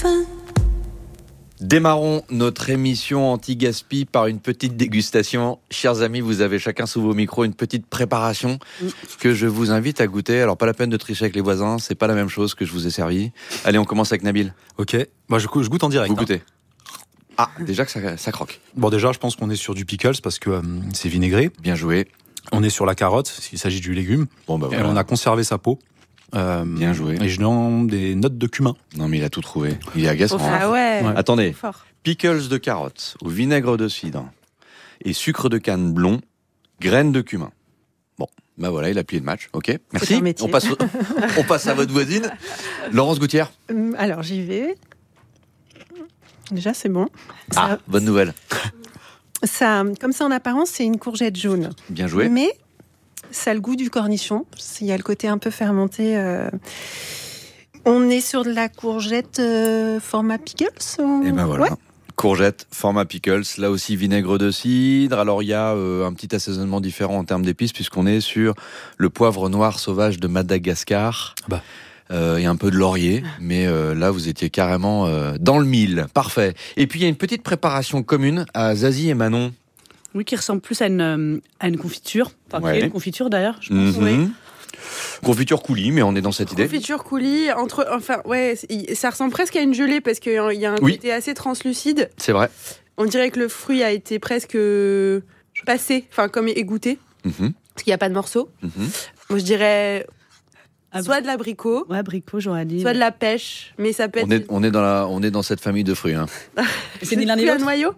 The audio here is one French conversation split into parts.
fun. Démarrons notre émission anti-gaspi par une petite dégustation. Chers amis, vous avez chacun sous vos micros une petite préparation que je vous invite à goûter. Alors, pas la peine de tricher avec les voisins, c'est pas la même chose que je vous ai servi. Allez, on commence avec Nabil. Ok, moi je goûte en direct. Vous goûtez. Ah, déjà que ça croque. Bon, déjà, je pense qu'on est sur du pickles parce que c'est vinaigré. Bien joué. On est sur la carotte, s'il s'agit du légume. Bon, bah Et voilà. on a conservé sa peau. Bien joué. Et je donne des notes de cumin. Non, mais il a tout trouvé. Il est agaçant. Ah ouais. Ouais. Attendez. Fort. Pickles de carotte au vinaigre de cidre et sucre de canne blond, graines de cumin. Bon, bah voilà, il a plié le match. Ok, merci. un métier. On passe à votre voisine. Laurence Gouttière. Alors j'y vais. Déjà c'est bon. Ah, bonne nouvelle. Ça, comme ça en apparence, c'est une courgette jaune. Bien joué. Mais ça a le goût du cornichon. Il y a le côté un peu fermenté. On est sur de la courgette format pickles ou... Et ben voilà. Ouais. Courgette, format pickles, là aussi vinaigre de cidre. Alors il y a un petit assaisonnement différent en termes d'épices puisqu'on est sur le poivre noir sauvage de Madagascar. Bah. Et un peu de laurier, mais là vous étiez carrément dans le mille. Parfait. Et puis il y a une petite préparation commune à Zazie et Manon. Oui, qui ressemble plus à une confiture. Enfin, Ouais. qui est une confiture d'ailleurs, je pense. Mhm. Confiture coulis, mais on est dans cette idée. Confiture coulis, ça ressemble presque à une gelée parce qu'il y a un Oui. côté assez translucide. C'est vrai. On dirait que le fruit a été presque passé, enfin comme égoutté, Mhm. parce qu'il n'y a pas de morceaux. Mhm. Moi je dirais Ah, soit de l'abricot, Ouais, abricot, j'aurais dit. soit de la pêche, mais ça peut être... On est dans cette famille de fruits. Hein. C'est ni l'un ni fruit à l'autre. noyau.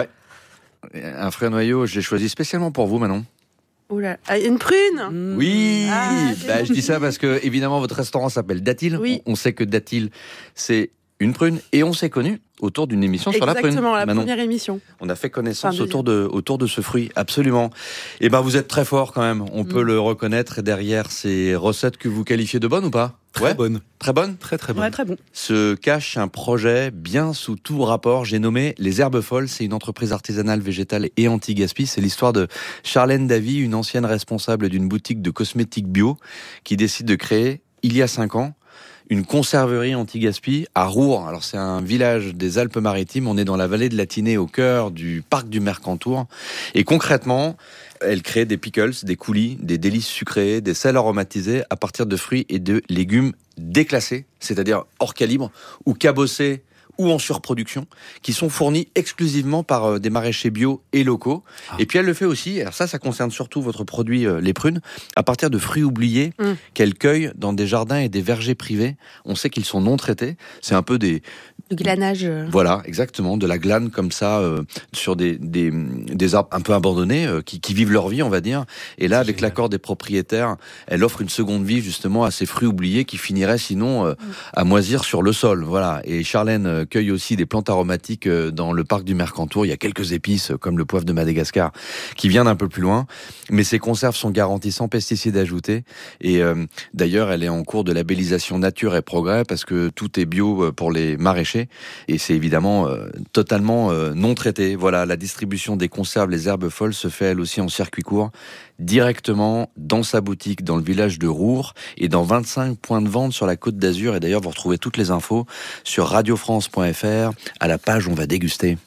Un fruit à noyau, je l'ai choisi spécialement pour vous, Manon. Oula, une prune. Mmh. Oui, Ah, je dis ça parce que évidemment votre restaurant s'appelle Datil. Oui. On sait que Datil c'est une prune et on s'est connu autour d'une émission sur la prune. Exactement, la Manon. première émission. On a fait connaissance Enfin, autour de ce fruit, absolument. Et ben vous êtes très fort quand même, on peut le reconnaître. Et derrière ces recettes que vous qualifiez de bonnes ou pas? Très bonne. Très bonnes. Très très bonne. Ouais, très bon. Se cache un projet bien sous tout rapport. J'ai nommé Les Herbes Folles. C'est une entreprise artisanale, végétale et anti-gaspi. C'est l'histoire de Charlène Davy, une ancienne responsable d'une boutique de cosmétiques bio, qui décide de créer, il y a 5 ans, une conserverie anti-gaspi à Roure. Alors c'est un village des Alpes-Maritimes. On est dans la vallée de la Tinée, au cœur du parc du Mercantour. Et concrètement, elle crée des pickles, des coulis, des délices sucrées, des sels aromatisés à partir de fruits et de légumes déclassés, c'est-à-dire hors calibre ou cabossés ou en surproduction, qui sont fournis exclusivement par des maraîchers bio et locaux. Ah. Et puis elle le fait aussi, alors ça concerne surtout votre produit, les prunes, à partir de fruits oubliés qu'elle cueille dans des jardins et des vergers privés. On sait qu'ils sont non traités. C'est un peu des... Le glanage. Voilà, exactement, de la glane comme ça, sur des arbres un peu abandonnés, qui vivent leur vie, on va dire. Et là, avec génial. l'accord des propriétaires, elle offre une seconde vie justement à ces fruits oubliés qui finiraient sinon à moisir sur le sol. Voilà. Et Charlène cueille aussi des plantes aromatiques dans le parc du Mercantour. Il y a quelques épices comme le poivre de Madagascar qui vient d'un peu plus loin, mais ces conserves sont garanties sans pesticides ajoutés. Et d'ailleurs, elle est en cours de labellisation Nature et Progrès parce que tout est bio pour les maraîchers. Et c'est évidemment totalement non traité. Voilà, la distribution des conserves, les herbes folles, se fait elle aussi en circuit court, directement dans sa boutique, dans le village de Roure, et dans 25 points de vente sur la Côte d'Azur. Et d'ailleurs, vous retrouvez toutes les infos sur radiofrance.fr, à la page On va déguster.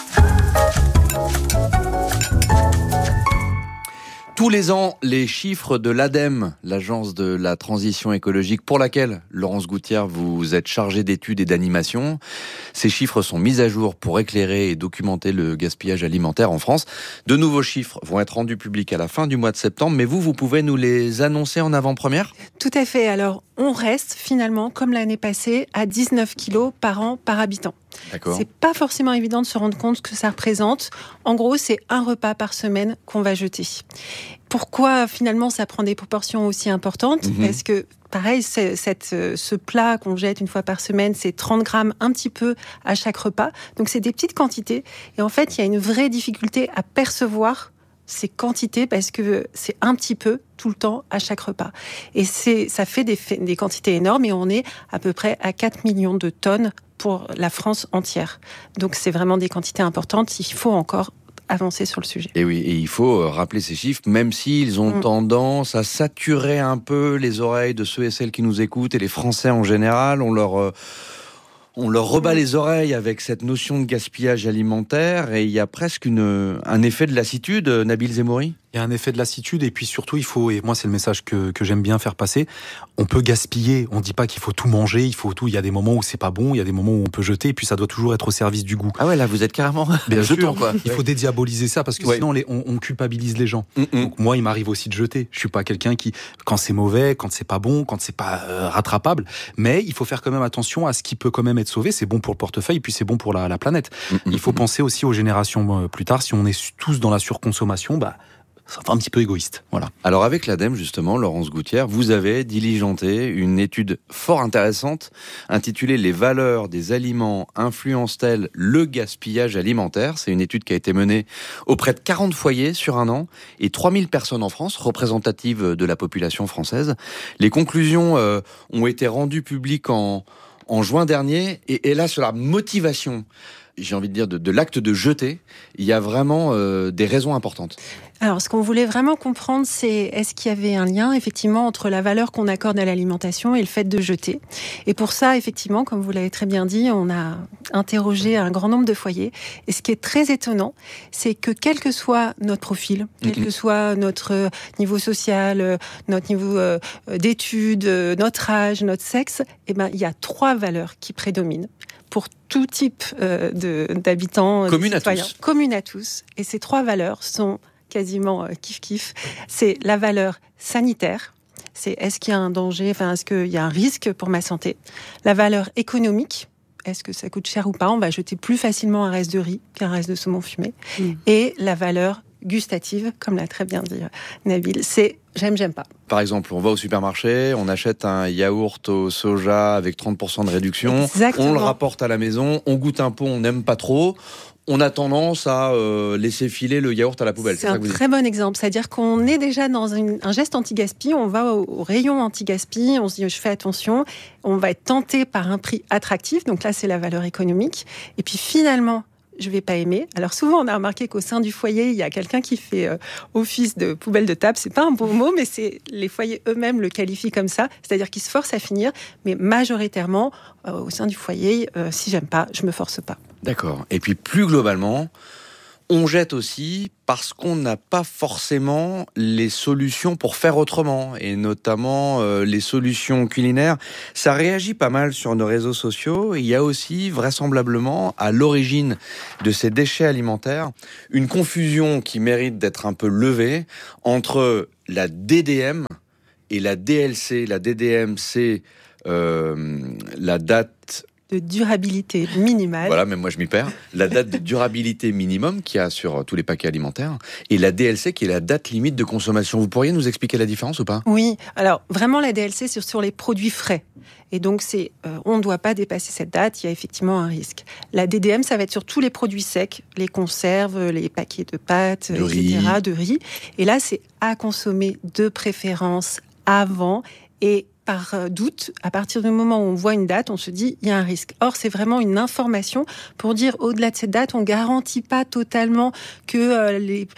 Tous les ans, les chiffres de l'ADEME, l'Agence de la transition écologique, pour laquelle, Laurence Gouttière, vous êtes chargée d'études et d'animation, ces chiffres sont mis à jour pour éclairer et documenter le gaspillage alimentaire en France. De nouveaux chiffres vont être rendus publics à la fin du mois de septembre, mais vous pouvez nous les annoncer en avant-première ? Tout à fait. Alors, on reste finalement, comme l'année passée, à 19 kilos par an par habitant. D'accord. C'est pas forcément évident de se rendre compte que ça représente. En gros, c'est un repas par semaine qu'on va jeter. Pourquoi finalement ça prend des proportions aussi importantes ? Parce que pareil, ce plat qu'on jette une fois par semaine, c'est 30 grammes un petit peu à chaque repas. Donc c'est des petites quantités. Et en fait, il y a une vraie difficulté à percevoir ces quantités parce que c'est un petit peu tout le temps à chaque repas. Et ça fait des quantités énormes et on est à peu près à 4 millions de tonnes pour la France entière. Donc c'est vraiment des quantités importantes. Il faut encore avancer sur le sujet. Et oui, et il faut rappeler ces chiffres, même s'ils ont tendance à saturer un peu les oreilles de ceux et celles qui nous écoutent et les Français en général. On leur rebat les oreilles avec cette notion de gaspillage alimentaire et il y a presque un effet de lassitude, Nabil Zemouri. Il y a un effet de lassitude et puis surtout et moi c'est le message que j'aime bien faire passer, on peut gaspiller, on dit pas qu'il faut tout manger, il y a des moments où c'est pas bon, il y a des moments où on peut jeter et puis ça doit toujours être au service du goût. Ah ouais, là vous êtes carrément jetant quoi. Il faut dédiaboliser ça parce que sinon on culpabilise les gens. Donc moi il m'arrive aussi de jeter, je suis pas quelqu'un qui, quand c'est mauvais, quand c'est pas bon, quand c'est pas rattrapable, mais il faut faire quand même attention à ce qui peut quand même être sauvé, c'est bon pour le portefeuille puis c'est bon pour la planète. Il faut penser aussi aux générations plus tard, si on est tous dans la surconsommation, c'est un petit peu égoïste, voilà. Alors avec l'ADEME justement, Laurence Gouttière, vous avez diligenté une étude fort intéressante intitulée « Les valeurs des aliments influencent-elles le gaspillage alimentaire ?» C'est une étude qui a été menée auprès de 40 foyers sur un an et 3000 personnes en France, représentatives de la population française. Les conclusions ont été rendues publiques en juin dernier et là sur la motivation, j'ai envie de dire, de l'acte de jeter, il y a vraiment des raisons importantes. Alors, ce qu'on voulait vraiment comprendre, c'est est-ce qu'il y avait un lien, effectivement, entre la valeur qu'on accorde à l'alimentation et le fait de jeter. Et pour ça, effectivement, comme vous l'avez très bien dit, on a interrogé un grand nombre de foyers. Et ce qui est très étonnant, c'est que quel que soit notre profil, quel que soit notre niveau social, notre niveau d'études, notre âge, notre sexe, il y a 3 valeurs qui prédominent pour tout type d'habitants, communes à tous. Communes à tous. Et ces 3 valeurs sont quasiment kiff-kiff. C'est la valeur sanitaire. C'est est-ce qu'il y a un danger, est-ce qu'il y a un risque pour ma santé. La valeur économique. Est-ce que ça coûte cher ou pas? On va jeter plus facilement un reste de riz qu'un reste de saumon fumé. Et la valeur gustative, comme l'a très bien dit Nabil, c'est j'aime pas. Par exemple, on va au supermarché, on achète un yaourt au soja avec 30% de réduction. Exactement. On le rapporte à la maison, on goûte un pot, on n'aime pas trop. On a tendance à laisser filer le yaourt à la poubelle. C'est un très bon exemple. C'est-à-dire qu'on est déjà dans un geste anti-gaspi. On va au rayon anti-gaspi. On se dit, je fais attention. On va être tenté par un prix attractif. Donc là, c'est la valeur économique. Et puis finalement, je vais pas aimer. Alors souvent, on a remarqué qu'au sein du foyer, il y a quelqu'un qui fait office de poubelle de table. C'est pas un beau mot, mais c'est les foyers eux-mêmes le qualifient comme ça. C'est-à-dire qu'ils se forcent à finir. Mais majoritairement, au sein du foyer, si j'aime pas, je me force pas. D'accord. Et puis plus globalement, on jette aussi parce qu'on n'a pas forcément les solutions pour faire autrement, et notamment les solutions culinaires. Ça réagit pas mal sur nos réseaux sociaux. Il y a aussi vraisemblablement à l'origine de ces déchets alimentaires une confusion qui mérite d'être un peu levée entre la DDM et la DLC. La DDM, c'est la date de durabilité minimale. Voilà, même moi je m'y perds. La date de durabilité minimum qu'il y a sur tous les paquets alimentaires et la DLC qui est la date limite de consommation. Vous pourriez nous expliquer la différence ou pas ? Oui, alors vraiment la DLC c'est sur les produits frais. Et donc on ne doit pas dépasser cette date, il y a effectivement un risque. La DDM, ça va être sur tous les produits secs, les conserves, les paquets de pâtes, etc., de riz. Et là, c'est à consommer de préférence avant et par doute, à partir du moment où on voit une date, on se dit il y a un risque. Or, c'est vraiment une information pour dire au-delà de cette date, on garantit pas totalement que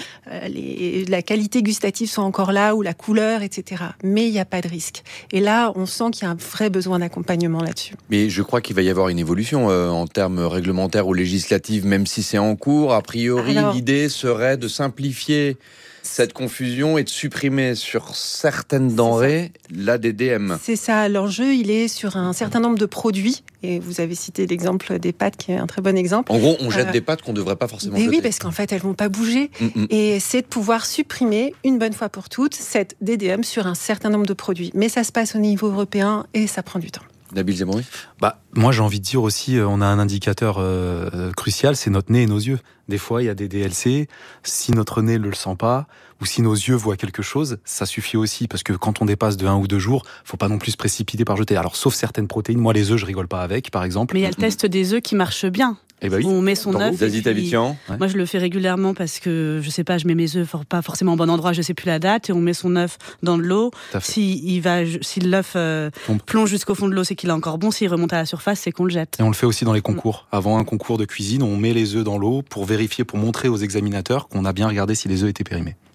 la qualité gustative soit encore là ou la couleur, etc. Mais il n'y a pas de risque. Et là, on sent qu'il y a un vrai besoin d'accompagnement là-dessus. Mais je crois qu'il va y avoir une évolution en termes réglementaires ou législatifs, même si c'est en cours. A priori, l'idée serait de simplifier cette confusion et de supprimer sur certaines denrées la DDM. C'est ça, l'enjeu, il est sur un certain nombre de produits. Et vous avez cité l'exemple des pâtes, qui est un très bon exemple. En gros, on jette des pâtes qu'on ne devrait pas forcément jeter. Oui, parce qu'en fait, elles ne vont pas bouger. Et c'est de pouvoir supprimer, une bonne fois pour toutes, cette DDM sur un certain nombre de produits. Mais ça se passe au niveau européen et ça prend du temps. Nabil Zemouri ? Moi, j'ai envie de dire aussi, on a un indicateur crucial, c'est notre nez et nos yeux. Des fois, il y a des DLC. Si notre nez ne le sent pas, ou si nos yeux voient quelque chose, ça suffit aussi. Parce que quand on dépasse de 1 ou 2 jours, faut pas non plus se précipiter par jeter. Alors, sauf certaines protéines. Moi, les œufs, je rigole pas avec, par exemple. Mais il y a le test des œufs qui marche bien. Eh ben oui. On met son œuf. Moi, je le fais régulièrement parce que, je sais pas, je mets mes œufs pas forcément au bon endroit, je sais plus la date, et on met son œuf dans de l'eau. Si l'œuf plonge jusqu'au fond de l'eau, c'est qu'il est encore bon. S'il remonte à la surface, c'est qu'on le jette. Et on le fait aussi dans les concours. Avant un concours de cuisine, on met les œufs dans l'eau pour vérifier, pour montrer aux examinateurs qu'on a bien regardé si les œufs étaient périmés.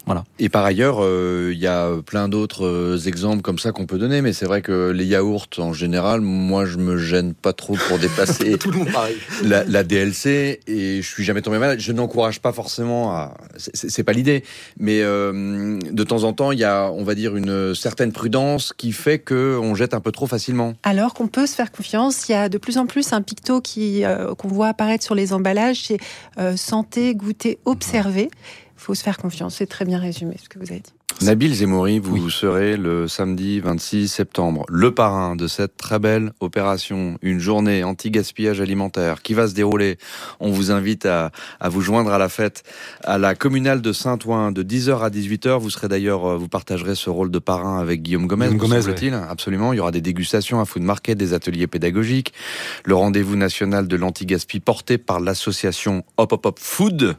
Voilà. Et par ailleurs, il y a plein d'autres exemples comme ça qu'on peut donner, mais c'est vrai que les yaourts, en général, moi, je me gêne pas trop pour dépasser tout le monde pareil. La DLC, et je suis jamais tombé malade. Je n'encourage pas forcément à... C'est pas l'idée, mais de temps en temps, il y a, on va dire, une certaine prudence qui fait qu'on jette un peu trop facilement. Alors qu'on peut se faire confiance, il y a de plus en plus un picto qu'on voit apparaître sur les emballages, c'est santé, goûter, observer. Il faut se faire confiance, c'est très bien résumé ce que vous avez dit. Nabil Zemouri, vous serez le samedi 26 septembre le parrain de cette très belle opération, une journée anti-gaspillage alimentaire qui va se dérouler. On vous invite à vous joindre à la fête à la communale de Saint-Ouen de 10h à 18h. Vous serez d'ailleurs, vous partagerez ce rôle de parrain avec Guillaume Gomez, semble-t-il. Ouais. Absolument. Il y aura des dégustations à food market, des ateliers pédagogiques, le rendez-vous national de l'anti-gaspi porté par l'association Hop Hop Hop Food.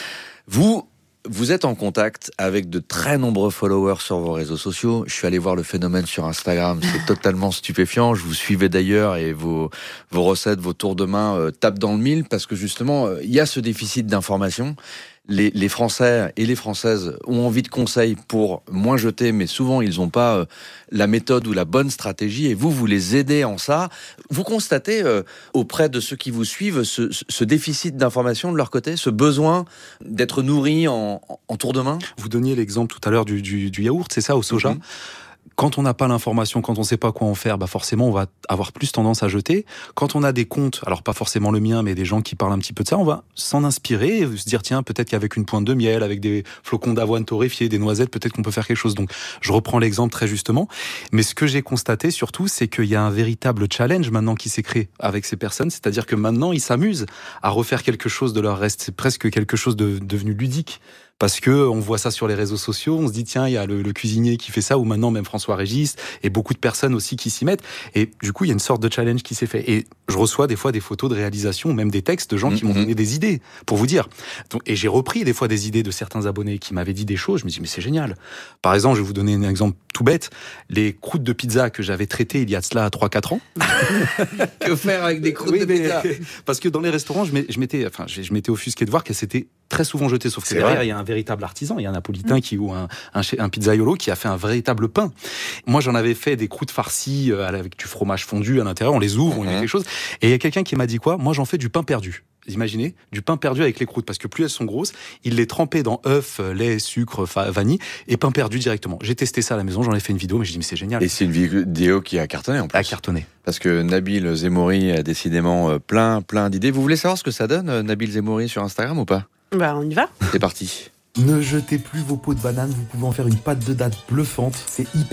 Vous êtes en contact avec de très nombreux followers sur vos réseaux sociaux. Je suis allé voir le phénomène sur Instagram. C'est totalement stupéfiant. Je vous suivais d'ailleurs et vos recettes, vos tours de main tapent dans le mille parce que justement, il y a ce déficit d'information. Les Français et les Françaises ont envie de conseils pour moins jeter, mais souvent ils n'ont pas la méthode ou la bonne stratégie, et vous les aidez en ça. Vous constatez auprès de ceux qui vous suivent ce déficit d'information de leur côté, ce besoin d'être nourri en tour de main? Vous donniez l'exemple tout à l'heure du yaourt, c'est ça, au soja. Mm-hmm. Quand on n'a pas l'information, quand on ne sait pas quoi en faire, forcément on va avoir plus tendance à jeter. Quand on a des comptes, alors pas forcément le mien, mais des gens qui parlent un petit peu de ça, on va s'en inspirer et se dire tiens, peut-être qu'avec une pointe de miel, avec des flocons d'avoine torréfiés, des noisettes, peut-être qu'on peut faire quelque chose. Donc je reprends l'exemple très justement. Mais ce que j'ai constaté surtout, c'est qu'il y a un véritable challenge maintenant qui s'est créé avec ces personnes. C'est-à-dire que maintenant ils s'amusent à refaire quelque chose de leur reste. C'est presque quelque chose de devenu ludique. Parce que on voit ça sur les réseaux sociaux, on se dit tiens, il y a le cuisinier qui fait ça, ou maintenant même François Régis, et beaucoup de personnes aussi qui s'y mettent. Et du coup, il y a une sorte de challenge qui s'est fait. Et je reçois des fois des photos de réalisation, même des textes de gens qui m'ont donné des idées, pour vous dire. Donc, et j'ai repris des fois des idées de certains abonnés qui m'avaient dit des choses. Je me dis mais c'est génial. Par exemple, je vais vous donner un exemple tout bête. Les croûtes de pizza que j'avais traitées il y a de cela 3-4 ans. Que faire avec des croûtes de pizza? Parce que dans les restaurants, je m'étais offusqué de voir qu'elles s'étaient très souvent jetées. Sauf que derrière, il y a un véritable artisan, il y a un napolitain ou un pizzaiolo qui a fait un véritable pain. Moi, j'en avais fait des croûtes farcies avec du fromage fondu à l'intérieur, on les ouvre, on y met quelque chose. Et il y a quelqu'un qui m'a dit quoi? Moi, j'en fais du pain perdu. Imaginez, du pain perdu avec les croûtes, parce que plus elles sont grosses, il les trempait dans œufs, lait, sucre, vanille, et pain perdu directement. J'ai testé ça à la maison, j'en ai fait une vidéo, mais j'ai dit mais c'est génial. Et c'est une vidéo qui a cartonné en plus. A cartonné. Parce que Nabil Zemouri a décidément plein d'idées. Vous voulez savoir ce que ça donne, Nabil Zemouri, sur Instagram ou pas? On y va. C'est parti. Ne jetez plus vos pots de banane, vous pouvez en faire une pâte de date bluffante, c'est hyper